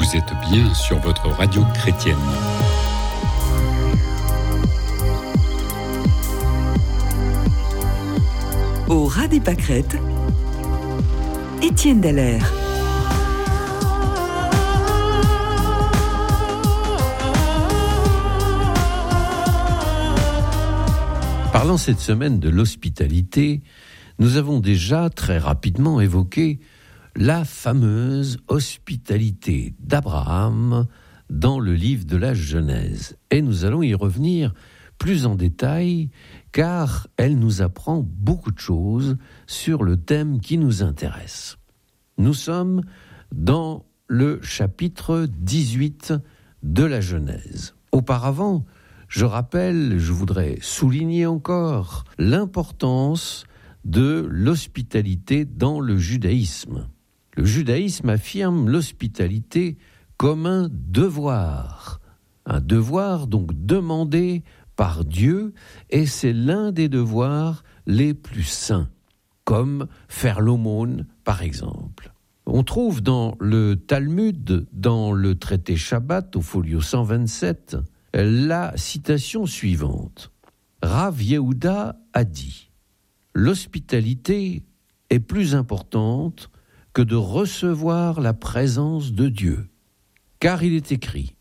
Vous êtes bien sur votre radio chrétienne. Au ras des pâquerettes, Étienne Dallaire. Parlant cette semaine de l'hospitalité, nous avons déjà très rapidement évoqué la fameuse hospitalité d'Abraham dans le livre de la Genèse. Et nous allons y revenir plus en détail, car elle nous apprend beaucoup de choses sur le thème qui nous intéresse. Nous sommes dans le chapitre 18 de la Genèse. Auparavant, je voudrais souligner encore l'importance de l'hospitalité dans le judaïsme. Le judaïsme affirme l'hospitalité comme un devoir donc demandé par Dieu, et c'est l'un des devoirs les plus saints, comme faire l'aumône par exemple. On trouve dans le Talmud, dans le traité Shabbat, au folio 127, la citation suivante. Rav Yehuda a dit « L'hospitalité est plus importante que de recevoir la présence de Dieu. Car il est écrit,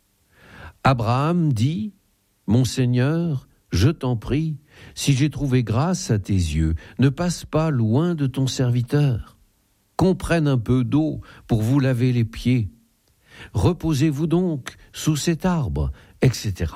Abraham dit, mon Seigneur, je t'en prie, si j'ai trouvé grâce à tes yeux, ne passe pas loin de ton serviteur. Qu'on prenne un peu d'eau pour vous laver les pieds. Reposez-vous donc sous cet arbre, etc.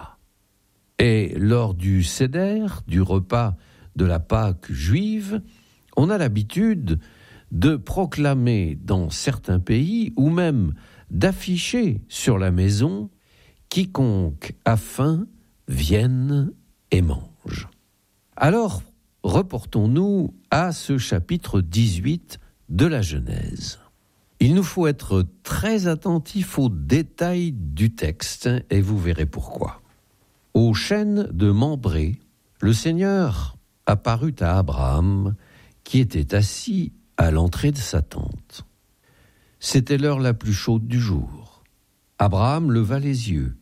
Et lors du Seder, du repas de la Pâque juive, on a l'habitude de proclamer dans certains pays, ou même d'afficher sur la maison, quiconque a faim, vienne et mange. Alors, reportons-nous à ce chapitre 18 de la Genèse. Il nous faut être très attentifs aux détails du texte, et vous verrez pourquoi. Au chêne de Mambré, le Seigneur apparut à Abraham, qui était assis à l'entrée de sa tente. C'était l'heure la plus chaude du jour. Abraham leva les yeux,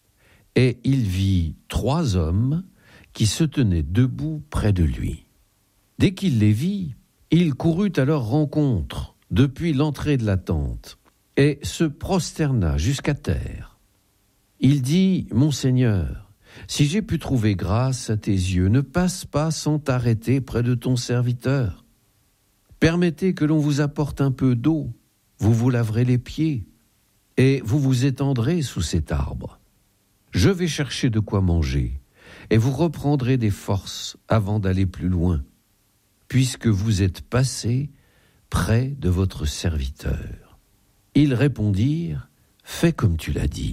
et il vit 3 hommes qui se tenaient debout près de lui. Dès qu'il les vit, il courut à leur rencontre depuis l'entrée de la tente, et se prosterna jusqu'à terre. Il dit, « Mon Seigneur, si j'ai pu trouver grâce à tes yeux, ne passe pas sans t'arrêter près de ton serviteur. Permettez que l'on vous apporte un peu d'eau, vous vous laverez les pieds, et vous vous étendrez sous cet arbre. Je vais chercher de quoi manger, et vous reprendrez des forces avant d'aller plus loin, puisque vous êtes passés près de votre serviteur. » Ils répondirent, « Fais comme tu l'as dit. »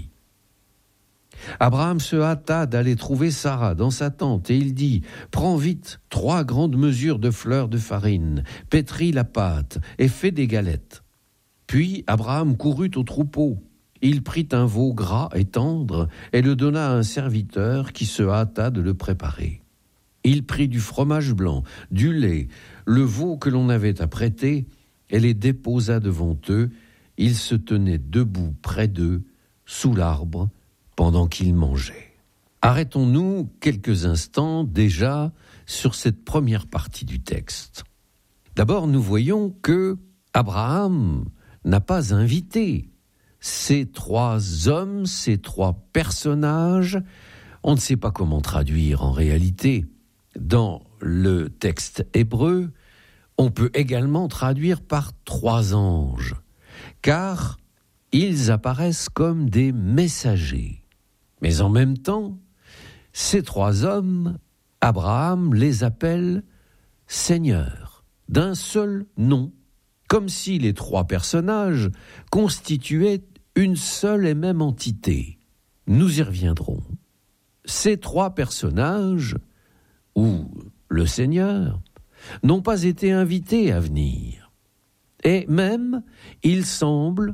Abraham se hâta d'aller trouver Sarah dans sa tente, et il dit, « Prends vite 3 grandes mesures de fleurs de farine, pétris la pâte et fais des galettes. » Puis Abraham courut au troupeau. Il prit un veau gras et tendre et le donna à un serviteur qui se hâta de le préparer. Il prit du fromage blanc, du lait, le veau que l'on avait apprêté, et les déposa devant eux. Il se tenait debout près d'eux, sous l'arbre, pendant qu'ils mangeaient. Arrêtons-nous quelques instants déjà sur cette première partie du texte. D'abord, nous voyons que Abraham n'a pas invité ces 3 hommes, ces 3 personnages. On ne sait pas comment traduire en réalité. Dans le texte hébreu, on peut également traduire par 3 anges, car ils apparaissent comme des messagers. Mais en même temps, ces 3 hommes, Abraham les appelle Seigneur, d'un seul nom, comme si les 3 personnages constituaient une seule et même entité. Nous y reviendrons. Ces 3 personnages, ou le Seigneur, n'ont pas été invités à venir. Et même, il semble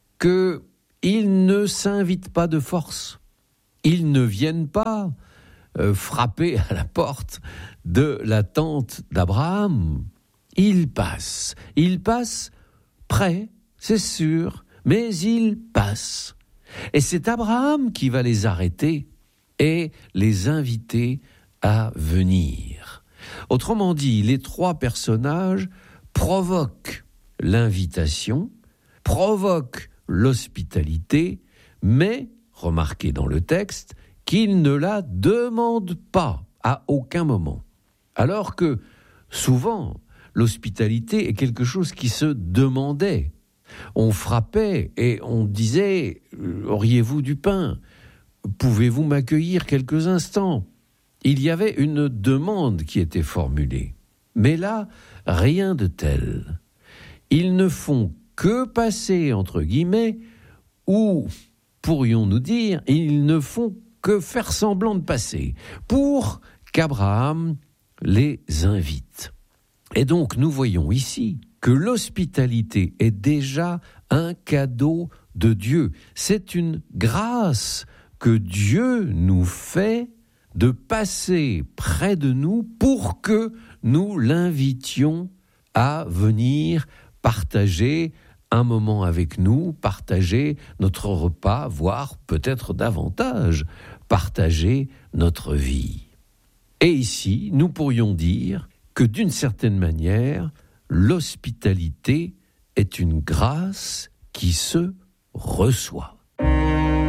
qu'ils ne s'invitent pas de force. Ils ne viennent pas frapper à la porte de la tente d'Abraham. Ils passent près, c'est sûr, mais ils passent. Et c'est Abraham qui va les arrêter et les inviter à venir. Autrement dit, les trois personnages provoquent l'invitation, provoquent l'hospitalité, mais, remarquez dans le texte, qu'ils ne la demandent pas à aucun moment. Alors que, souvent, l'hospitalité est quelque chose qui se demandait. On frappait et on disait « Auriez-vous du pain ? Pouvez-vous m'accueillir quelques instants ?» Il y avait une demande qui était formulée. Mais là, rien de tel. Ils ne font que passer, entre guillemets, ou, pourrions-nous dire, ils ne font que faire semblant de passer, pour qu'Abraham les invite. Et donc, nous voyons ici que l'hospitalité est déjà un cadeau de Dieu. C'est une grâce que Dieu nous fait de passer près de nous pour que nous l'invitions à venir partager un moment avec nous, partager notre repas, voire peut-être davantage, partager notre vie. Et ici, nous pourrions dire que d'une certaine manière, l'hospitalité est une grâce qui se reçoit.